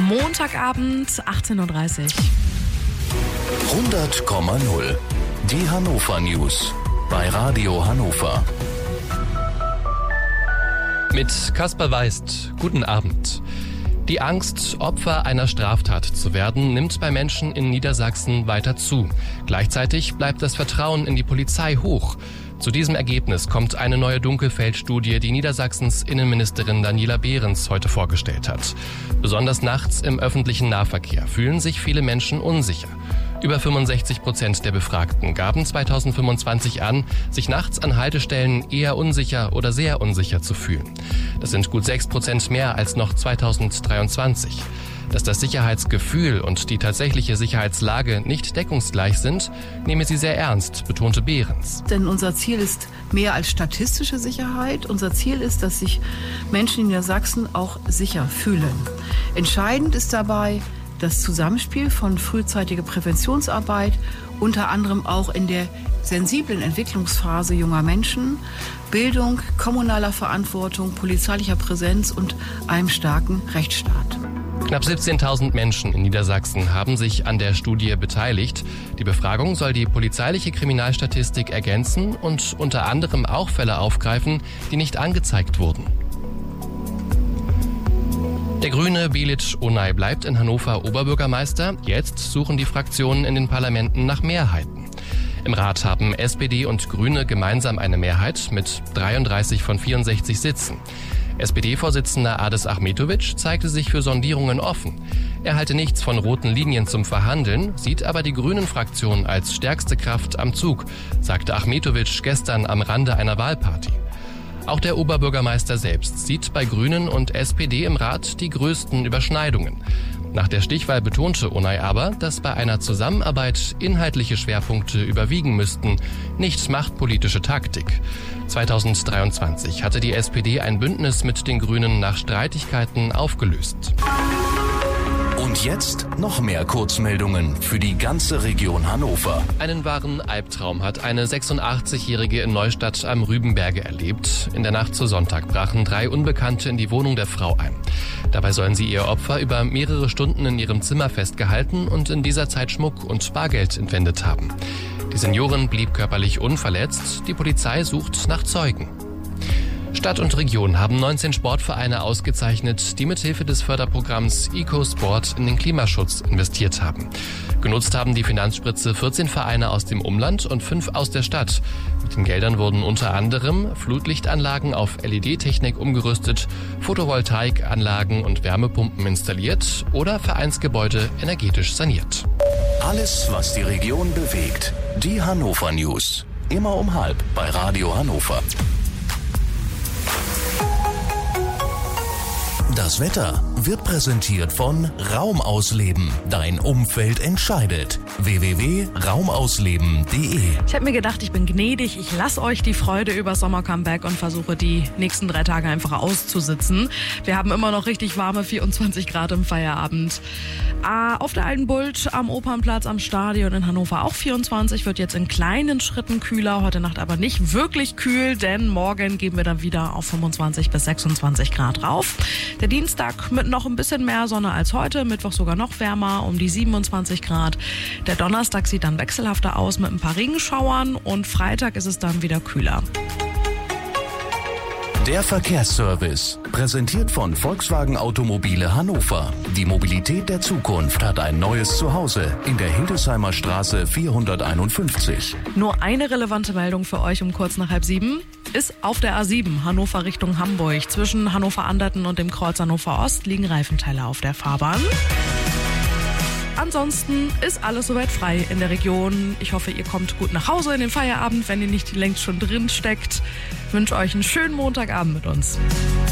Montagabend, 18:30 Uhr. 100,0. Die Hannover News bei Radio Hannover. Mit Kaspar Weist, guten Abend. Die Angst, Opfer einer Straftat zu werden, nimmt bei Menschen in Niedersachsen weiter zu. Gleichzeitig bleibt das Vertrauen in die Polizei hoch. Zu diesem Ergebnis kommt eine neue Dunkelfeldstudie, die Niedersachsens Innenministerin Daniela Behrens heute vorgestellt hat. Besonders nachts im öffentlichen Nahverkehr fühlen sich viele Menschen unsicher. Über 65% der Befragten gaben 2025 an, sich nachts an Haltestellen eher unsicher oder sehr unsicher zu fühlen. Das sind gut 6% mehr als noch 2023. Dass das Sicherheitsgefühl und die tatsächliche Sicherheitslage nicht deckungsgleich sind, nehme sie sehr ernst, betonte Behrens. Denn unser Ziel ist mehr als statistische Sicherheit. Unser Ziel ist, dass sich Menschen in Niedersachsen auch sicher fühlen. Entscheidend ist dabei das Zusammenspiel von frühzeitiger Präventionsarbeit, unter anderem auch in der sensiblen Entwicklungsphase junger Menschen, Bildung, kommunaler Verantwortung, polizeilicher Präsenz und einem starken Rechtsstaat. Knapp 17.000 Menschen in Niedersachsen haben sich an der Studie beteiligt. Die Befragung soll die polizeiliche Kriminalstatistik ergänzen und unter anderem auch Fälle aufgreifen, die nicht angezeigt wurden. Der Grüne Belic Onay bleibt in Hannover Oberbürgermeister. Jetzt suchen die Fraktionen in den Parlamenten nach Mehrheiten. Im Rat haben SPD und Grüne gemeinsam eine Mehrheit mit 33 von 64 Sitzen. SPD-Vorsitzender Adis Ahmetovic zeigte sich für Sondierungen offen. Er halte nichts von roten Linien zum Verhandeln, sieht aber die Grünen-Fraktion als stärkste Kraft am Zug, sagte Ahmetovic gestern am Rande einer Wahlparty. Auch der Oberbürgermeister selbst sieht bei Grünen und SPD im Rat die größten Überschneidungen. Nach der Stichwahl betonte Onay aber, dass bei einer Zusammenarbeit inhaltliche Schwerpunkte überwiegen müssten, nicht machtpolitische Taktik. 2023 hatte die SPD ein Bündnis mit den Grünen nach Streitigkeiten aufgelöst. Und jetzt noch mehr Kurzmeldungen für die ganze Region Hannover. Einen wahren Albtraum hat eine 86-Jährige in Neustadt am Rübenberge erlebt. In der Nacht zu Sonntag brachen 3 Unbekannte in die Wohnung der Frau ein. Dabei sollen sie ihr Opfer über mehrere Stunden in ihrem Zimmer festgehalten und in dieser Zeit Schmuck und Bargeld entwendet haben. Die Seniorin blieb körperlich unverletzt. Die Polizei sucht nach Zeugen. Stadt und Region haben 19 Sportvereine ausgezeichnet, die mithilfe des Förderprogramms EcoSport in den Klimaschutz investiert haben. Genutzt haben die Finanzspritze 14 Vereine aus dem Umland und 5 aus der Stadt. Mit den Geldern wurden unter anderem Flutlichtanlagen auf LED-Technik umgerüstet, Photovoltaikanlagen und Wärmepumpen installiert oder Vereinsgebäude energetisch saniert. Alles, was die Region bewegt. Die Hannover News. Immer um 12:30 bei Radio Hannover. Das Wetter wird präsentiert von Raumausleben. Dein Umfeld entscheidet. www.raumausleben.de. Ich habe mir gedacht, ich bin gnädig, ich lasse euch die Freude über Sommer-Comeback und versuche die nächsten 3 Tage einfach auszusitzen. Wir haben immer noch richtig warme 24 Grad im Feierabend. Auf der Alten Bult, am Opernplatz, am Stadion in Hannover auch 24, wird jetzt in kleinen Schritten kühler, heute Nacht aber nicht wirklich kühl, denn morgen gehen wir dann wieder auf 25 bis 26 Grad rauf. Der Dienstag mit noch ein bisschen mehr Sonne als heute, Mittwoch sogar noch wärmer, um die 27 Grad. Der Donnerstag sieht dann wechselhafter aus mit ein paar Regenschauern und Freitag ist es dann wieder kühler. Der Verkehrsservice, präsentiert von Volkswagen Automobile Hannover. Die Mobilität der Zukunft hat ein neues Zuhause in der Hildesheimer Straße 451. Nur eine relevante Meldung für euch um kurz nach 6:30 ist auf der A7 Hannover Richtung Hamburg. Zwischen Hannover-Anderten und dem Kreuz Hannover Ost liegen Reifenteile auf der Fahrbahn. Ansonsten ist alles soweit frei in der Region. Ich hoffe, ihr kommt gut nach Hause in den Feierabend, wenn ihr nicht längst schon drin steckt. Ich wünsche euch einen schönen Montagabend mit uns.